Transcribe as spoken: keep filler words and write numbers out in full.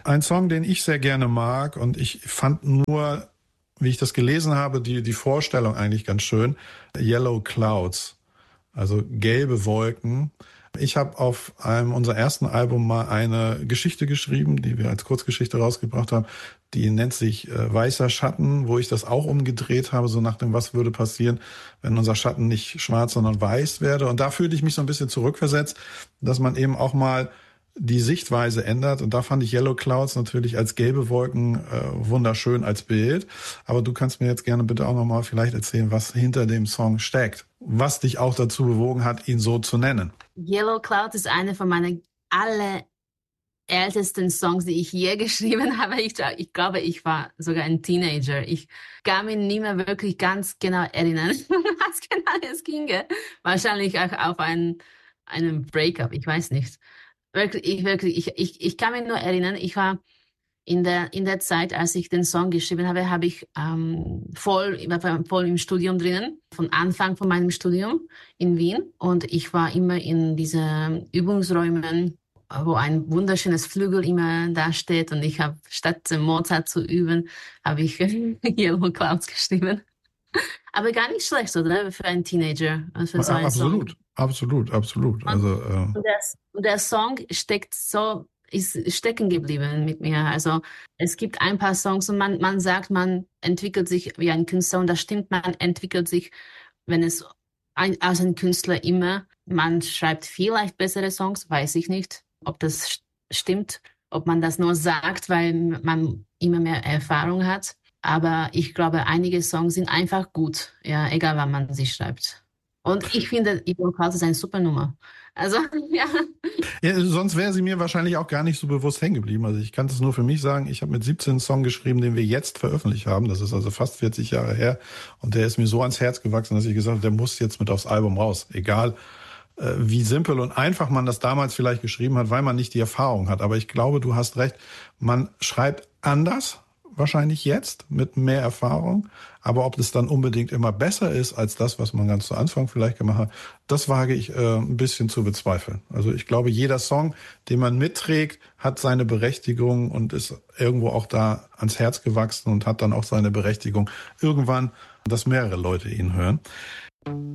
Ein Song, den ich sehr gerne mag, und ich fand nur, wie ich das gelesen habe, die, die Vorstellung eigentlich ganz schön. Yellow Clouds, also gelbe Wolken. Ich habe auf einem unserer ersten Album mal eine Geschichte geschrieben, die wir als Kurzgeschichte rausgebracht haben. Die nennt sich äh, Weißer Schatten, wo ich das auch umgedreht habe, so nach dem, was würde passieren, wenn unser Schatten nicht schwarz, sondern weiß werde. Und da fühlte ich mich so ein bisschen zurückversetzt, dass man eben auch mal die Sichtweise ändert. Und da fand ich Yellow Clouds natürlich als gelbe Wolken äh, wunderschön als Bild. Aber du kannst mir jetzt gerne bitte auch nochmal vielleicht erzählen, was hinter dem Song steckt. Was dich auch dazu bewogen hat, ihn so zu nennen. Yellow Clouds ist einer von meinen allerältesten Songs, die ich je geschrieben habe. Ich, ich glaube, ich war sogar ein Teenager. Ich kann mich nicht mehr wirklich ganz genau erinnern, was genau es ginge. Wahrscheinlich auch auf einen, einen Breakup, ich weiß nicht. Wirklich, ich, wirklich, ich, ich, ich kann mich nur erinnern, ich war in der, in der Zeit, als ich den Song geschrieben habe, habe ich ähm, voll, ich war voll im Studium drinnen, von Anfang von meinem Studium in Wien. Und ich war immer in diesen Übungsräumen, wo ein wunderschönes Flügel immer da steht. Und ich habe, statt Mozart zu üben, habe ich Yellow Clouds geschrieben. Aber gar nicht schlecht, oder? Für einen Teenager. Für so einen absolut, Song. absolut, absolut. Also, äh und, der, und der Song steckt so, ist stecken geblieben mit mir. Also es gibt ein paar Songs und man, man sagt, man entwickelt sich wie ein Künstler, und das stimmt, man entwickelt sich, wenn es ein, als ein Künstler immer, man schreibt vielleicht bessere Songs, weiß ich nicht, ob das stimmt, ob man das nur sagt, weil man immer mehr Erfahrung hat. Aber ich glaube, einige Songs sind einfach gut, ja, egal wann man sie schreibt. Und ich finde, Yellow Clouds ist eine super Nummer. Also, ja. ja sonst wäre sie mir wahrscheinlich auch gar nicht so bewusst hängen geblieben. Also ich kann es nur für mich sagen, ich habe mit siebzehn einen Song geschrieben, den wir jetzt veröffentlicht haben. Das ist also fast vierzig Jahre her. Und der ist mir so ans Herz gewachsen, dass ich gesagt habe, der muss jetzt mit aufs Album raus. Egal, äh, wie simpel und einfach man das damals vielleicht geschrieben hat, weil man nicht die Erfahrung hat. Aber ich glaube, du hast recht, man schreibt anders, wahrscheinlich jetzt mit mehr Erfahrung. Aber ob es dann unbedingt immer besser ist als das, was man ganz zu Anfang vielleicht gemacht hat, das wage ich äh, ein bisschen zu bezweifeln. Also ich glaube, jeder Song, den man mitträgt, hat seine Berechtigung und ist irgendwo auch da ans Herz gewachsen und hat dann auch seine Berechtigung irgendwann, dass mehrere Leute ihn hören.